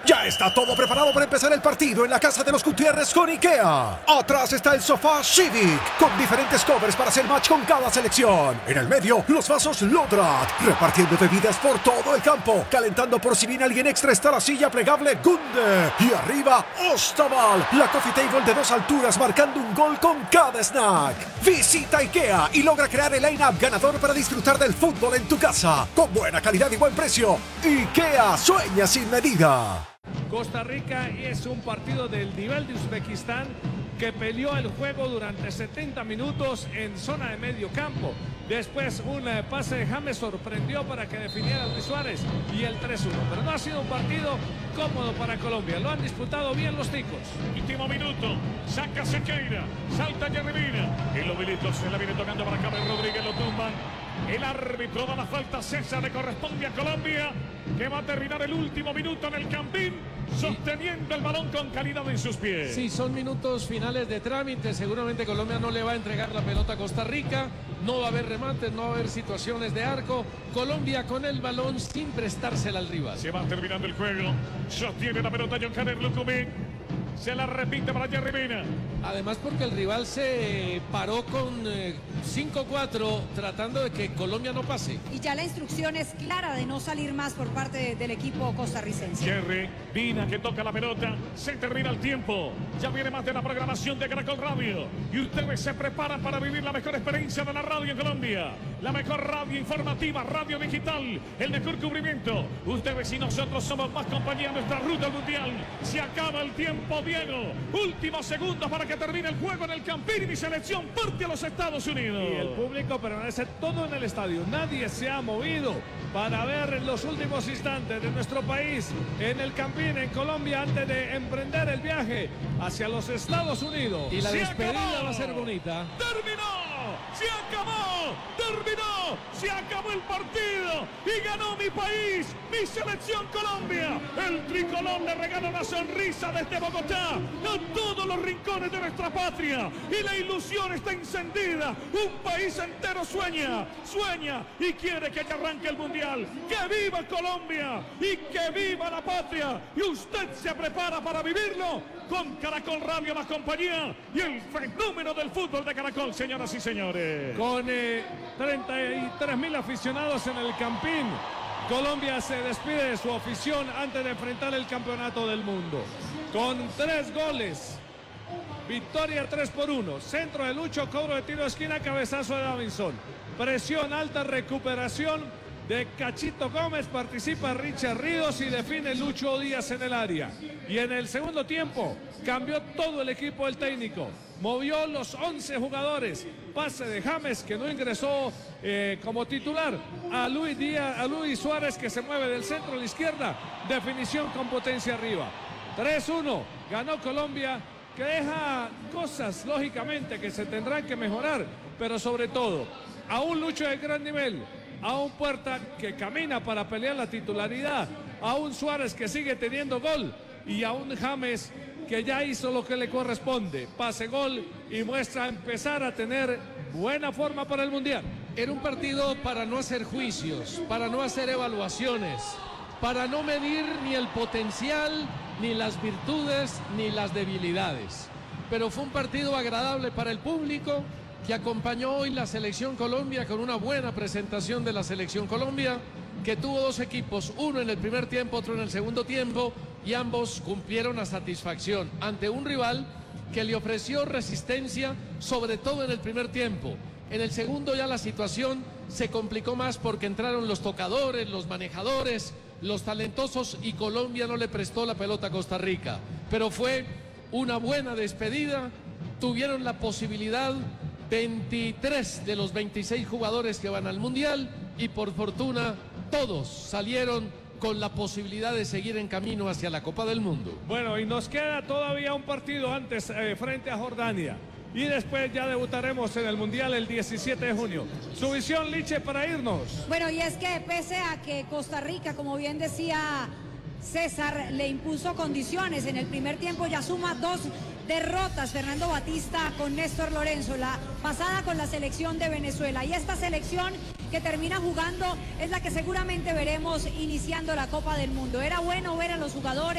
Ya está todo preparado para empezar el partido en la casa de los Gutiérrez con IKEA. Atrás está el sofá Civic, con diferentes covers para hacer match con cada selección. En el medio, los vasos Lodrat, repartiendo bebidas por todo el campo. Calentando por si viene alguien extra está la silla plegable Gunde. Y arriba, Ostaval, la coffee table de 2 alturas marcando un gol con cada snack. Visita IKEA y logra crear el line-up ganador para disfrutar del fútbol en tu casa. Con buena calidad y buen precio. IKEA sueña sin medida. Costa Rica es un partido del nivel de Uzbekistán que peleó el juego durante 70 minutos en zona de medio campo. Después un pase de James sorprendió para que definiera Luis Suárez y el 3-1. Pero no ha sido un partido cómodo para Colombia. Lo han disputado bien los ticos. Último minuto. Saca Sequeira. Salta Yerribina. Y Lobilito se la viene tocando para Cabel Rodríguez. Lo tumban. El árbitro da la falta. César le corresponde a Colombia, que va a terminar el último minuto en el Campín, sosteniendo el balón con calidad en sus pies. Sí, son minutos finales de trámite. Seguramente Colombia no le va a entregar la pelota a Costa Rica. No va a haber remates, no va a haber situaciones de arco. Colombia con el balón sin prestársela al rival. Se va terminando el juego. Sostiene la pelota John Jader Lucumí. Se la repite para Yerribina. Además porque el rival se paró con 5-4 tratando de que Colombia no pase. Y ya la instrucción es clara de no salir más por parte del equipo costarricense. Yerribina que toca la pelota. Se termina el tiempo. Ya viene más de la programación de Caracol Radio. Y ustedes se preparan para vivir la mejor experiencia de la radio en Colombia. La mejor radio informativa, radio digital. El mejor cubrimiento. Ustedes y nosotros somos más compañía en nuestra ruta al mundial. Se acaba el tiempo, Diego. Últimos segundos para que termine el juego en el Campín y mi selección parte a los Estados Unidos. Y el público permanece todo en el estadio. Nadie se ha movido para ver los últimos instantes de nuestro país en el Campín, en Colombia, antes de emprender el viaje hacia los Estados Unidos. Y la despedida va a ser bonita. ¡Terminó! ¡Se acabó! ¡Terminó! ¡Se acabó el partido! ¡Y ganó mi país! ¡Mi selección Colombia! El tricolor le regala una sonrisa desde Bogotá a todos los rincones de nuestra patria. Y la ilusión está encendida. Un país entero sueña y quiere que arranque el mundial. ¡Que viva Colombia! ¡Y que viva la patria! Y usted se prepara para vivirlo con Caracol Radio, más compañía y el fenómeno del fútbol de Caracol, señoras y señores. Con 33.000 aficionados en el Campín, Colombia se despide de su afición antes de enfrentar el campeonato del mundo. Con 3 goles, victoria 3-1, centro de Lucho, cobro de tiro de esquina, cabezazo de Davinson. Presión alta, recuperación de Cachito Gómez, participa Richard Ríos y define Lucho Díaz en el área. Y en el segundo tiempo cambió todo el equipo del técnico. Movió los 11 jugadores. Pase de James, que no ingresó como titular, a Luis Suárez, que se mueve del centro a la izquierda. Definición con potencia arriba. 3-1, ganó Colombia, que deja cosas, lógicamente, que se tendrán que mejorar, pero sobre todo, a un Lucho de gran nivel, a un Puerta que camina para pelear la titularidad, a un Suárez que sigue teniendo gol y a un James que ya hizo lo que le corresponde, pase gol y muestra empezar a tener buena forma para el Mundial. Era un partido para no hacer juicios, para no hacer evaluaciones, para no medir ni el potencial, ni las virtudes, ni las debilidades. Pero fue un partido agradable para el público, que acompañó hoy la Selección Colombia con una buena presentación de la Selección Colombia, que tuvo 2 equipos, uno en el primer tiempo, otro en el segundo tiempo, y ambos cumplieron a satisfacción ante un rival que le ofreció resistencia, sobre todo en el primer tiempo. En el segundo ya la situación se complicó más porque entraron los tocadores, los manejadores, los talentosos, y Colombia no le prestó la pelota a Costa Rica. Pero fue una buena despedida, tuvieron la posibilidad 23 de los 26 jugadores que van al Mundial, y por fortuna todos salieron con la posibilidad de seguir en camino hacia la Copa del Mundo. Bueno, y nos queda todavía un partido antes frente a Jordania. Y después ya debutaremos en el Mundial el 17 de junio. Su visión, Liche, para irnos. Bueno, y es que pese a que Costa Rica, como bien decía César, le impuso condiciones, en el primer tiempo ya suma 2 derrotas Fernando Batista con Néstor Lorenzo, la pasada con la selección de Venezuela, y esta selección que termina jugando es la que seguramente veremos iniciando la Copa del Mundo. Era bueno ver a los jugadores